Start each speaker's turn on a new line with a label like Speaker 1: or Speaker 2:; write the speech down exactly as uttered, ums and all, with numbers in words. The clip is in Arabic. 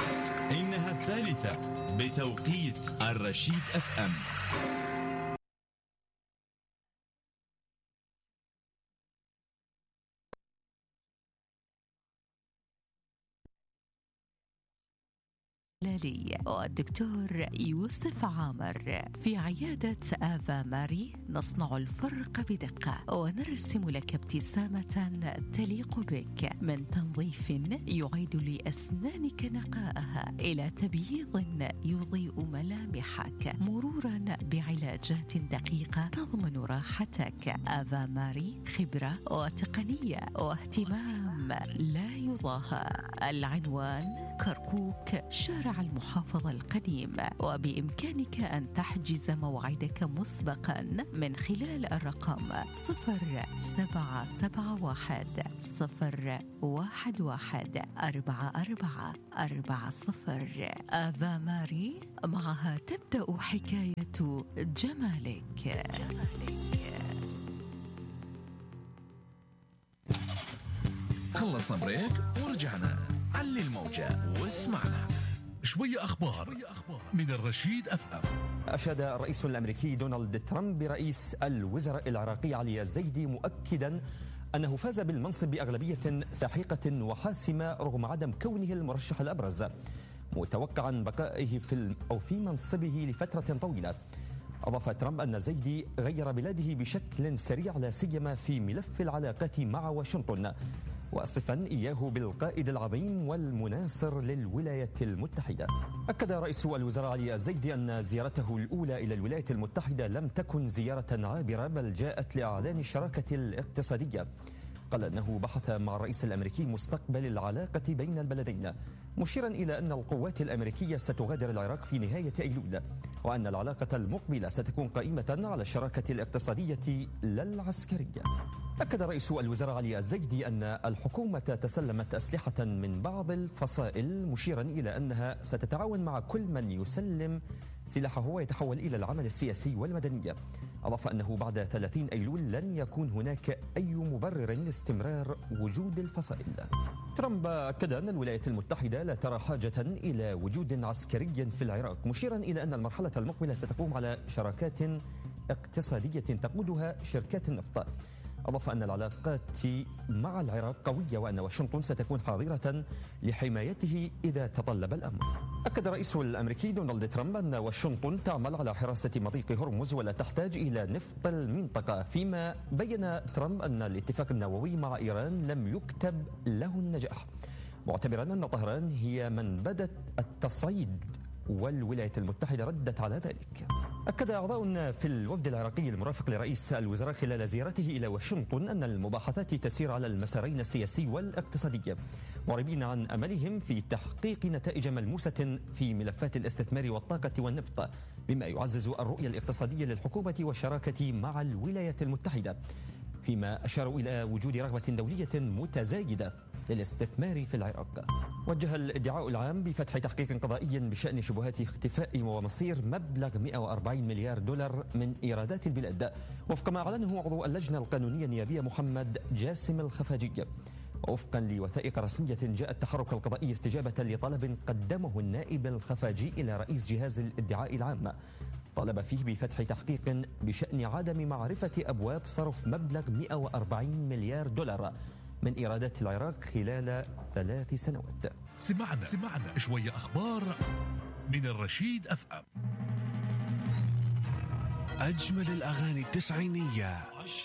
Speaker 1: إنها الثالثة بتوقيت الرشيد اف ام.
Speaker 2: والدكتور يوسف عامر في عيادة آفا ماري. نصنع الفرق بدقة ونرسم لك ابتسامة تليق بك، من تنظيف يعيد لأسنانك نقاءها إلى تبييض يضيء ملامحك، مرورا بعلاجات دقيقة تضمن راحتك. آفا ماري خبرة وتقنية واهتمام لا يضاهى. العنوان كركوك، شارع المحافظة القديم، وبإمكانك أن تحجز موعدك مسبقا من خلال الرقم صفر سبعة سبعة واحد صفر واحد واحد أربعة أربعة أربعة صفر. آفا ماري، معها تبدأ حكاية جمالك.
Speaker 3: خلصنا بريك ورجعنا. علي الموجة واسمعنا.
Speaker 4: شوية أخبار من الرشيد أف أم.
Speaker 5: أشاد الرئيس الأمريكي دونالد ترامب برئيس الوزراء العراقي علي الزيدي مؤكدا أنه فاز بالمنصب بأغلبية ساحقة وحاسمة رغم عدم كونه المرشح الأبرز، متوقعا بقائه في أو في منصبه لفترة طويلة. أضاف ترامب أن الزيدي غير بلاده بشكل سريع لا سيما في ملف العلاقات مع واشنطن، واصفا إياه بالقائد العظيم والمناصر للولايات المتحدة. أكد رئيس الوزراء علي الزيدي أن زيارته الأولى إلى الولايات المتحدة لم تكن زيارة عابرة، بل جاءت لإعلان الشراكة الاقتصادية. قال أنه بحث مع الرئيس الأمريكي مستقبل العلاقة بين البلدين، مشيرا إلى أن القوات الأمريكية ستغادر العراق في نهاية أيلول، وأن العلاقة المقبلة ستكون قائمة على الشراكة الاقتصادية لا العسكرية. أكد رئيس الوزراء علي الزيدي أن الحكومة تسلمت أسلحة من بعض الفصائل، مشيرا إلى أنها ستتعاون مع كل من يسلم سلاحه ويتحول إلى العمل السياسي والمدني. أضاف أنه بعد ثلاثين أيلول لن يكون هناك أي مبرر لاستمرار وجود الفصائل. ترامب أكد أن الولايات المتحدة لا ترى حاجة إلى وجود عسكري في العراق، مشيرا إلى أن المرحلة المقبلة ستقوم على شراكات اقتصادية تقودها شركات النفط. أضاف أن العلاقات مع العراق قوية، وأن واشنطن ستكون حاضرة لحمايته إذا تطلب الأمر. أكد الرئيس الأمريكي دونالد ترامب أن واشنطن تعمل على حراسة مضيق هرمز ولا تحتاج إلى نفط المنطقة، فيما بين ترامب أن الاتفاق النووي مع إيران لم يكتب له النجاح، معتبرا أن طهران هي من بدت التصعيد والولايات المتحدة ردت على ذلك. أكد أعضاء في الوفد العراقي المرافق لرئيس الوزراء خلال زيارته إلى واشنطن أن المباحثات تسير على المسارين السياسي والاقتصادي، معربين عن أملهم في تحقيق نتائج ملموسة في ملفات الاستثمار والطاقة والنفط، بما يعزز الرؤية الاقتصادية للحكومة والشراكة مع الولايات المتحدة، فيما أشاروا إلى وجود رغبة دولية متزايدة للاستثمار في العراق. وجه الادعاء العام بفتح تحقيق قضائي بشأن شبهات اختفاء ومصير مبلغ مئة وأربعين مليار دولار من إيرادات البلاد، وفق ما أعلنه عضو اللجنة القانونية النيابية محمد جاسم الخفاجي. وفقا لوثائق رسمية، جاء التحرك القضائي استجابة لطلب قدمه النائب الخفاجي إلى رئيس جهاز الادعاء العام، طالب فيه بفتح تحقيق بشأن عدم معرفة أبواب صرف مبلغ مئة وأربعين مليار دولار من إيرادات العراق خلال ثلاث سنوات.
Speaker 4: سمعنا سمعنا شوية أخبار من الرشيد أف أم.
Speaker 6: أجمل الأغاني التسعينية